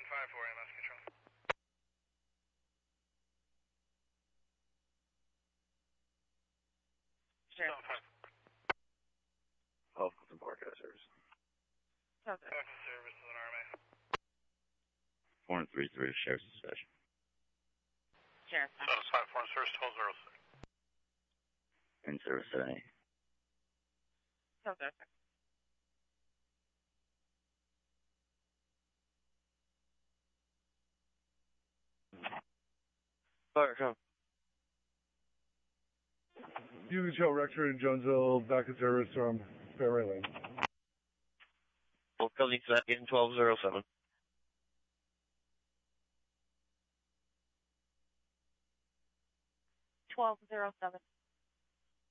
754 MS control. Sheriff. 12 Clifton Park, service. Okay. Active service is an RMA. 433, Sheriff's Dispatch. Sheriff. Status 54 service 1206. In service 78. Okay. Fire, come. You can show Rector and Jonesville back in service from Fairway Lane. Both buildings at in 1207. 1207.